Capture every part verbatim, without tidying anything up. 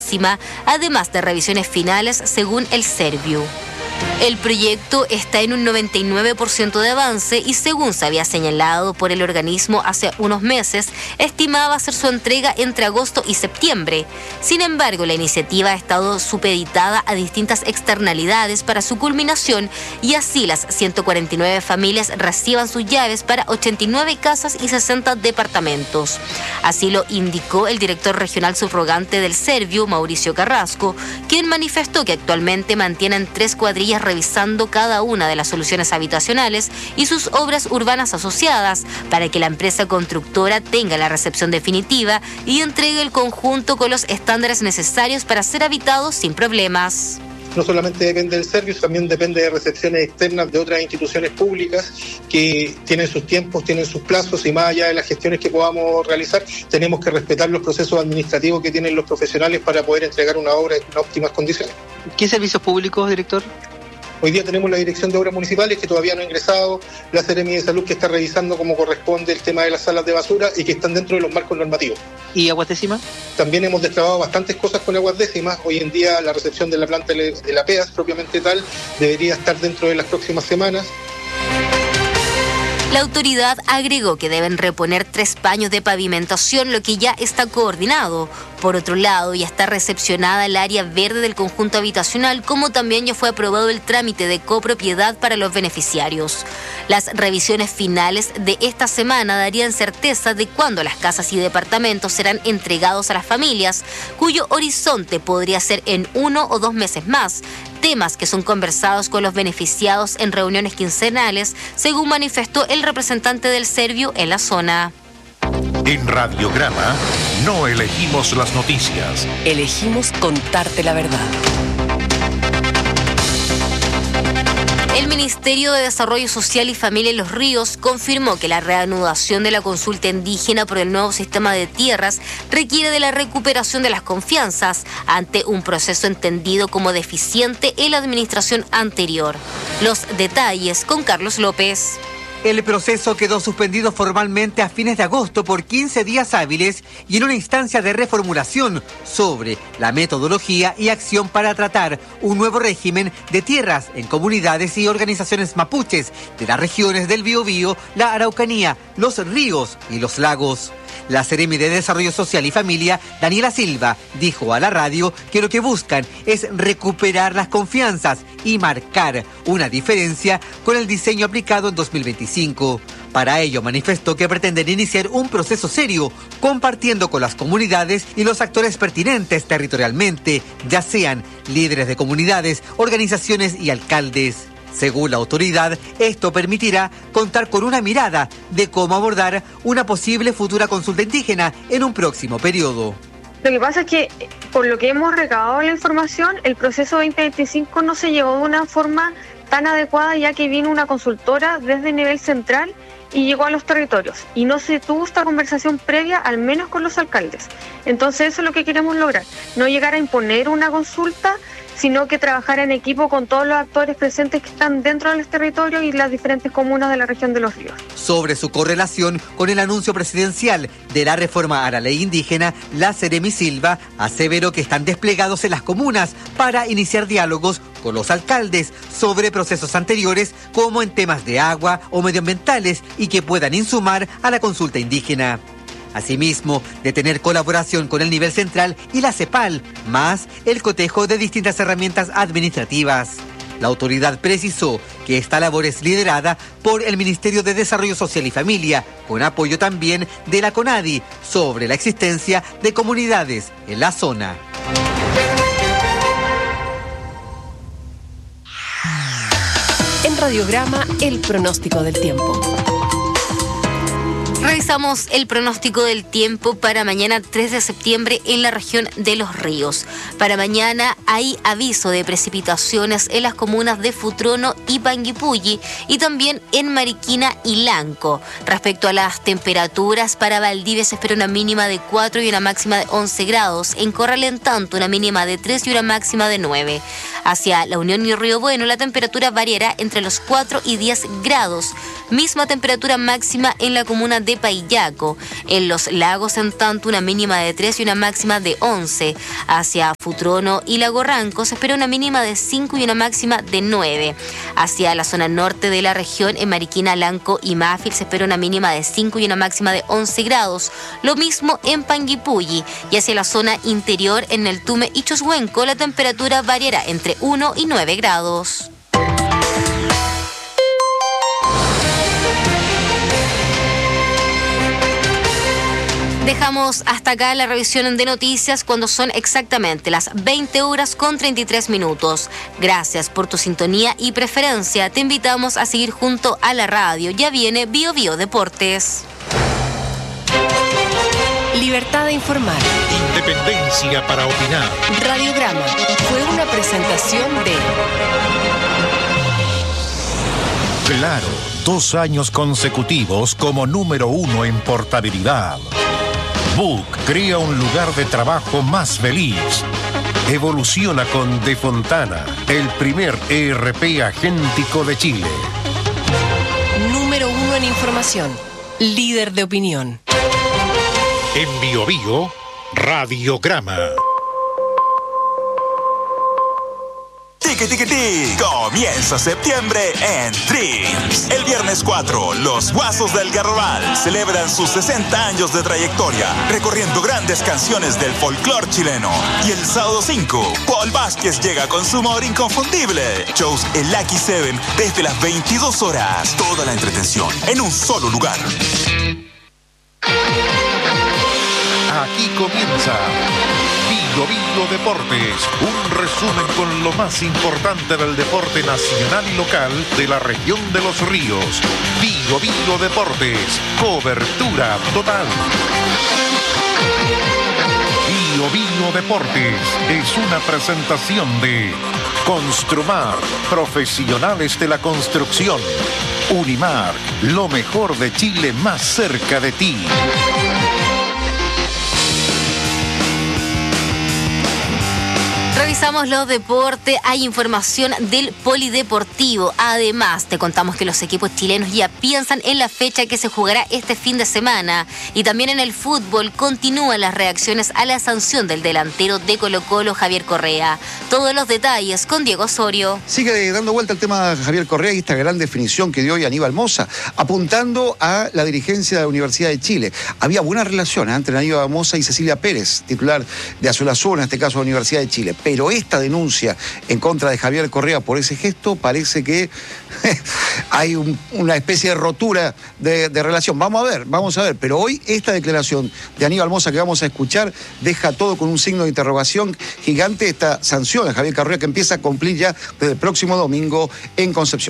máxima, además de revisiones finales según el Serviu. El proyecto está en un noventa y nueve por ciento de avance y, según se había señalado por el organismo hace unos meses, estimaba hacer su entrega entre agosto y septiembre. Sin embargo, la iniciativa ha estado supeditada a distintas externalidades para su culminación y así las ciento cuarenta y nueve familias reciban sus llaves para ochenta y nueve casas y sesenta departamentos. Así lo indicó el director regional subrogante del Serviu, Mauricio Carrasco, quien manifestó que actualmente mantienen tres cuadrillas revisando cada una de las soluciones habitacionales y sus obras urbanas asociadas para que la empresa constructora tenga la recepción definitiva y entregue el conjunto con los estándares necesarios para ser habitado sin problemas. No solamente depende del servicio, también depende de recepciones externas de otras instituciones públicas que tienen sus tiempos, tienen sus plazos y más allá de las gestiones que podamos realizar, tenemos que respetar los procesos administrativos que tienen los profesionales para poder entregar una obra en óptimas condiciones. ¿Qué servicios públicos, director? Hoy día tenemos la Dirección de Obras Municipales que todavía no ha ingresado, la Seremi de Salud que está revisando como corresponde el tema de las salas de basura y que están dentro de los marcos normativos. ¿Y aguas décimas? También hemos destrabado bastantes cosas con aguas décimas. Hoy en día la recepción de la planta de la P E A S propiamente tal debería estar dentro de las próximas semanas. La autoridad agregó que deben reponer tres paños de pavimentación, lo que ya está coordinado. Por otro lado, ya está recepcionada el área verde del conjunto habitacional, como también ya fue aprobado el trámite de copropiedad para los beneficiarios. Las revisiones finales de esta semana darían certeza de cuándo las casas y departamentos serán entregados a las familias, cuyo horizonte podría ser en uno o dos meses más. Temas que son conversados con los beneficiados en reuniones quincenales, según manifestó el representante del Serviu en la zona. En Radiograma no elegimos las noticias. Elegimos contarte la verdad. El Ministerio de Desarrollo Social y Familia en Los Ríos confirmó que la reanudación de la consulta indígena por el nuevo sistema de tierras requiere de la recuperación de las confianzas ante un proceso entendido como deficiente en la administración anterior. Los detalles con Carlos López. El proceso quedó suspendido formalmente a fines de agosto por quince días hábiles y en una instancia de reformulación sobre la metodología y acción para tratar un nuevo régimen de tierras en comunidades y organizaciones mapuches de las regiones del Biobío, la Araucanía, los ríos y los lagos. La Seremi de Desarrollo Social y Familia, Daniela Silva, dijo a la radio que lo que buscan es recuperar las confianzas y marcar una diferencia con el diseño aplicado en dos mil veinticinco. Para ello manifestó que pretenden iniciar un proceso serio, compartiendo con las comunidades y los actores pertinentes territorialmente, ya sean líderes de comunidades, organizaciones y alcaldes. Según la autoridad, esto permitirá contar con una mirada de cómo abordar una posible futura consulta indígena en un próximo periodo. Lo que pasa es que, por lo que hemos recabado la información, el proceso veinte veinticinco no se llevó de una forma tan adecuada, ya que vino una consultora desde el nivel central y llegó a los territorios. Y no se tuvo esta conversación previa, al menos con los alcaldes. Entonces eso es lo que queremos lograr, no llegar a imponer una consulta, sino que trabajar en equipo con todos los actores presentes que están dentro de los territorios y las diferentes comunas de la región de Los Ríos. Sobre su correlación con el anuncio presidencial de la reforma a la ley indígena, la Seremi Silva aseveró que están desplegados en las comunas para iniciar diálogos con los alcaldes sobre procesos anteriores como en temas de agua o medioambientales y que puedan insumar a la consulta indígena. Asimismo, de tener colaboración con el nivel central y la CEPAL, más el cotejo de distintas herramientas administrativas. La autoridad precisó que esta labor es liderada por el Ministerio de Desarrollo Social y Familia, con apoyo también de la CONADI, sobre la existencia de comunidades en la zona. En Radiograma, el pronóstico del tiempo. Revisamos el pronóstico del tiempo para mañana tres de septiembre en la región de Los Ríos. Para mañana hay aviso de precipitaciones en las comunas de Futrono y Panguipulli y también en Mariquina y Lanco. Respecto a las temperaturas, para Valdivia se espera una mínima de cuatro y una máxima de once grados. En Corral en tanto una mínima de tres y una máxima de nueve. Hacia La Unión y Río Bueno la temperatura variará entre los cuatro y diez grados. misma temperatura máxima en la comuna de Paillaco. En Los Lagos, en tanto, una mínima de tres y una máxima de once. Hacia Futrono y Lago Ranco se espera una mínima de cinco y una máxima de nueve. Hacia la zona norte de la región, en Mariquina, Lanco y Mafil, se espera una mínima de cinco y una máxima de once grados. Lo mismo en Panguipulli. Y hacia la zona interior, en el Tume y Choshuenco, la temperatura variará entre uno y nueve grados. Dejamos hasta acá la revisión de noticias cuando son exactamente las veinte horas con treinta y tres minutos. Gracias por tu sintonía y preferencia. Te invitamos a seguir junto a la radio. Ya viene Bio Bio Deportes. Libertad de informar. Independencia para opinar. Radiograma fue una presentación de... Claro, dos años consecutivos como número uno en portabilidad. Book crea un lugar de trabajo más feliz. Evoluciona con De Fontana, el primer E R P agéntico de Chile. Número uno en información. Líder de opinión. En Bio Bio, Radiograma. Tiki Tiki Tiki, comienza septiembre en Dreams. El viernes cuatro, los Guasos del Garrobal celebran sus sesenta años de trayectoria, recorriendo grandes canciones del folclore chileno. Y el sábado cinco, Paul Vázquez llega con su humor inconfundible. Shows en Lucky Seven desde las veintidós horas. Toda la entretención en un solo lugar. Aquí comienza Bio Bio Deportes, un resumen con lo más importante del deporte nacional y local de la región de Los Ríos. Bio Bio Deportes, cobertura total. Bio Bio Deportes es una presentación de Construmar, profesionales de la construcción. Unimark, lo mejor de Chile más cerca de ti. Revisamos los deportes, hay información del polideportivo. Además, te contamos que los equipos chilenos ya piensan en la fecha que se jugará este fin de semana. Y también en el fútbol continúan las reacciones a la sanción del delantero de Colo-Colo, Javier Correa. Todos los detalles con Diego Osorio. Sigue dando vuelta el tema de Javier Correa y esta gran definición que dio hoy Aníbal Mosa, apuntando a la dirigencia de la Universidad de Chile. Había buena relación entre Aníbal Mosa y Cecilia Pérez, titular de Azul Azul, en este caso de la Universidad de Chile. Pero esta denuncia en contra de Javier Correa por ese gesto parece que hay un, una especie de rotura de, de relación. Vamos a ver, vamos a ver. Pero hoy esta declaración de Aníbal Mosa que vamos a escuchar deja todo con un signo de interrogación gigante. Esta sanción a Javier Correa que empieza a cumplir ya desde el próximo domingo en Concepción.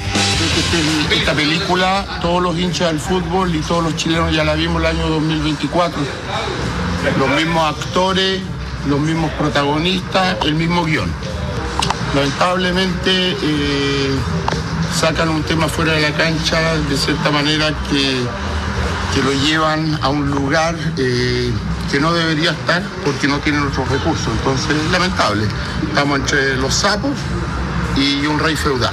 Esta película, todos los hinchas del fútbol y todos los chilenos ya la vimos el año dos mil veinticuatro. Los mismos actores, los mismos protagonistas, el mismo guión. Lamentablemente eh, sacan un tema fuera de la cancha de cierta manera que, que lo llevan a un lugar eh, que no debería estar porque no tienen otros recursos. Entonces, lamentable. Estamos entre los sapos y un rey feudal.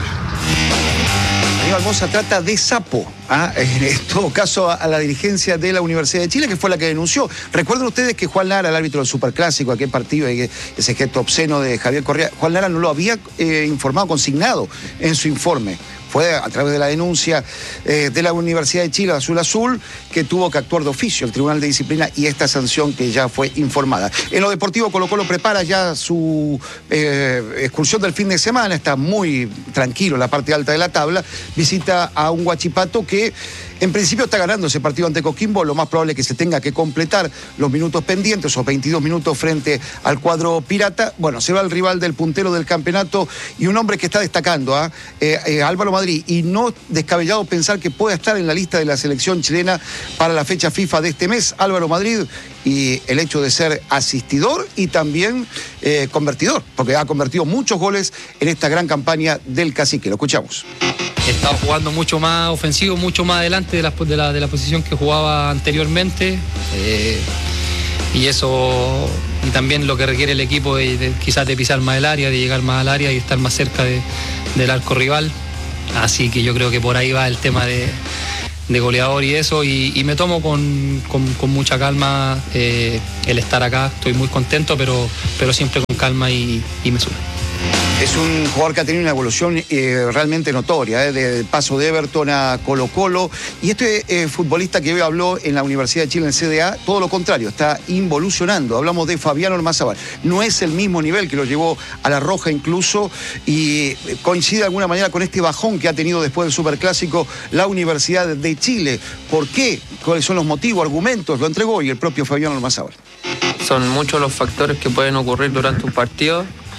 Aníbal Mosa trata de sapo, ¿ah? en todo caso a la dirigencia de la Universidad de Chile, que fue la que denunció. Recuerden ustedes que Juan Lara, el árbitro del Superclásico, aquel partido, ese gesto obsceno de Javier Correa, Juan Lara no lo había eh, informado, consignado en su informe. Fue a través de la denuncia eh, de la Universidad de Chile, Azul Azul, que tuvo que actuar de oficio el Tribunal de Disciplina y esta sanción que ya fue informada. En lo deportivo, Colo-Colo prepara ya su eh, excursión del fin de semana, está muy tranquilo en la parte alta de la tabla, visita a un Huachipato que en principio está ganando ese partido ante Coquimbo, lo más probable es que se tenga que completar los minutos pendientes, esos veintidós minutos frente al cuadro pirata. Bueno, se va el rival del puntero del campeonato y un hombre que está destacando, ¿eh? Eh, eh, Álvaro Madrid, y no descabellado pensar que pueda estar en la lista de la selección chilena para la fecha FIFA de este mes, Álvaro Madrid, y el hecho de ser asistidor y también eh, convertidor, porque ha convertido muchos goles en esta gran campaña del Cacique. Lo escuchamos. Estaba jugando mucho más ofensivo, mucho más adelante de la, de la, de la posición que jugaba anteriormente. Eh, y eso, y también lo que requiere el equipo de, de, quizás de pisar más el área, de llegar más al área y estar más cerca de, del arco rival. así que yo creo que por ahí va el tema de, de goleador y eso, y, y me tomo con, con, con mucha calma eh, el estar acá. Estoy muy contento, pero, pero siempre con calma y, y mesura. Es un jugador que ha tenido una evolución eh, realmente notoria, eh, del paso de Everton a Colo Colo. Y este eh, futbolista que hoy habló en la Universidad de Chile, en el C D A, todo lo contrario, está involucionando. Hablamos de Fabián Ormazábal. No es el mismo nivel que lo llevó a la Roja incluso, y coincide de alguna manera con este bajón que ha tenido después del Superclásico la Universidad de Chile. ¿Por qué? ¿Cuáles son los motivos, argumentos? Lo entregó hoy el propio Fabián Ormazábal. Son muchos los factores que pueden ocurrir durante un partido.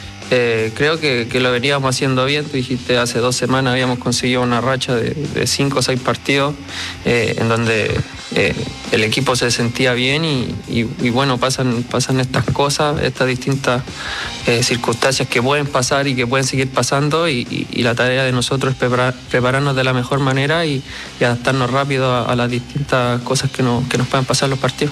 Eh, creo que, que lo veníamos haciendo bien. Tú dijiste, hace dos semanas habíamos conseguido una racha de, de cinco o seis partidos eh, en donde eh, el equipo se sentía bien y, y, y bueno, pasan, pasan estas cosas, estas distintas eh, circunstancias que pueden pasar y que pueden seguir pasando, y, y, y la tarea de nosotros es preparar, prepararnos de la mejor manera y, y adaptarnos rápido a, a las distintas cosas que, no, que nos puedan pasar en los partidos.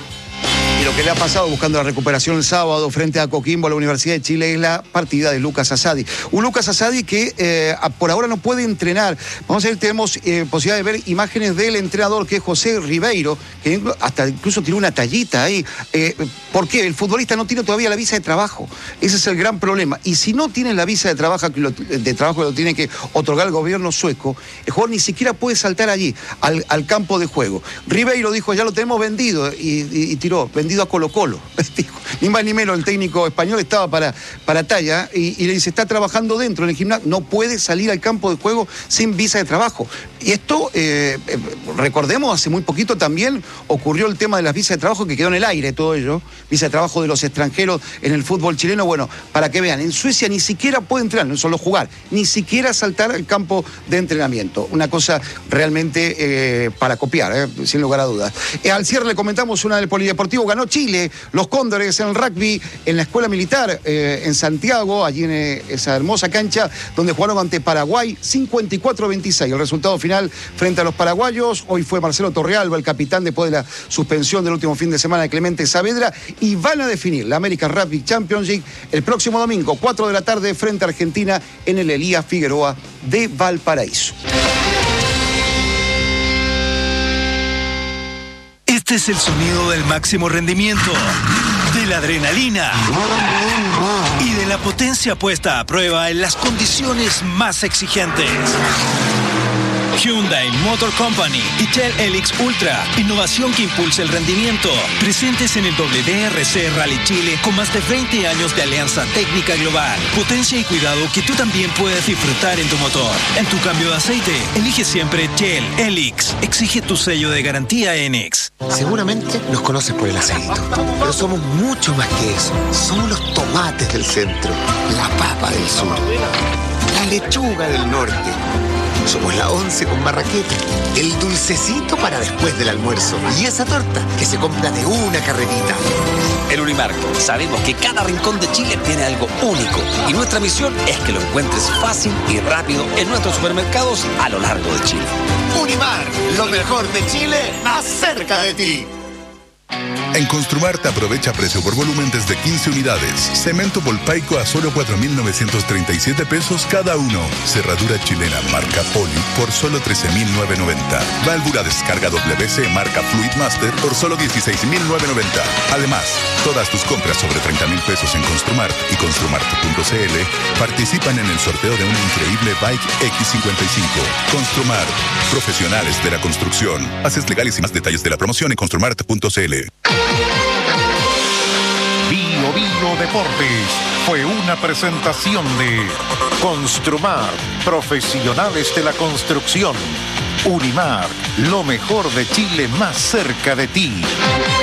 Y lo que le ha pasado buscando la recuperación el sábado frente a Coquimbo, a la Universidad de Chile, es la partida de Lucas Asadi. Un Lucas Asadi que eh, por ahora no puede entrenar. Vamos a ver, tenemos eh, posibilidad de ver imágenes del entrenador, que es José Ribeiro, que hasta incluso tiró una tallita ahí. Eh, ¿Por qué? El futbolista no tiene todavía la visa de trabajo. Ese es el gran problema. Y si no tiene la visa de trabajo, de trabajo que lo tiene que otorgar el gobierno sueco, el jugador ni siquiera puede saltar allí, al, al campo de juego. Ribeiro dijo, ya lo tenemos vendido, y, y, y tiró, vendido a Colo Colo. Ni más ni menos, el técnico español estaba para, para talla, y, y le dice, está trabajando dentro en el gimnasio, no puede salir al campo de juego sin visa de trabajo. Y esto, eh, eh, recordemos, hace muy poquito también ocurrió el tema de las visas de trabajo, que quedó en el aire todo ello, visa de trabajo de los extranjeros en el fútbol chileno. Bueno, para que vean, en Suecia ni siquiera puede entrenar, no solo jugar, ni siquiera saltar al campo de entrenamiento. Una cosa realmente eh, para copiar, eh, sin lugar a dudas. Eh, al cierre le comentamos una del Polideportivo, ganó Chile, los Cóndores en el rugby, en la Escuela Militar eh, en Santiago, allí en eh, esa hermosa cancha donde jugaron ante Paraguay, cincuenta y cuatro a veintiséis. El resultado final frente a los paraguayos. Hoy fue Marcelo Torrealba, el capitán, después de la suspensión del último fin de semana de Clemente Saavedra, y van a definir la American Rugby Championship el próximo domingo, cuatro de la tarde, frente a Argentina en el Elías Figueroa de Valparaíso. Este es el sonido del máximo rendimiento, de la adrenalina y de la potencia puesta a prueba en las condiciones más exigentes. Hyundai Motor Company y Shell Helix Ultra, innovación que impulsa el rendimiento. Presentes en el W D R C Rally Chile con más de veinte años de alianza técnica global. Potencia y cuidado que tú también puedes disfrutar en tu motor. En tu cambio de aceite, elige siempre Shell Helix. Exige tu sello de garantía Enex. Seguramente nos conoces por el aceito, pero somos mucho más que eso. Somos los tomates del centro, la papa del sur, la lechuga del norte. Somos la once con marraqueta, el dulcecito para después del almuerzo y esa torta que se compra de una carrerita. En Unimark sabemos que cada rincón de Chile tiene algo único y nuestra misión es que lo encuentres fácil y rápido en nuestros supermercados a lo largo de Chile. Unimark, lo mejor de Chile, más cerca de ti. En Construmart aprovecha precio por volumen desde quince unidades. Cemento Volpaico a solo cuatro mil novecientos treinta y siete pesos cada uno. Cerradura chilena marca Poli por solo trece mil novecientos noventa. Válvula descarga W C marca Fluidmaster por solo dieciséis mil novecientos noventa. Además, todas tus compras sobre treinta mil pesos en Construmart y construmart punto c l participan en el sorteo de una increíble Bike X cincuenta y cinco. Construmart, profesionales de la construcción. Bases legales y más detalles de la promoción en construmart punto c l. Bio Bio Deportes fue una presentación de Construmar, profesionales de la construcción. Unimark, lo mejor de Chile más cerca de ti.